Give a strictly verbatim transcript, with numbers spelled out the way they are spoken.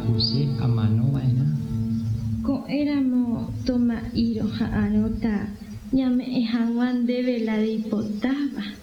puse a mano vaina. Ko'éramo toma iro ha'ãrõta ñame'ẽhag̃uandeve la reipotáva.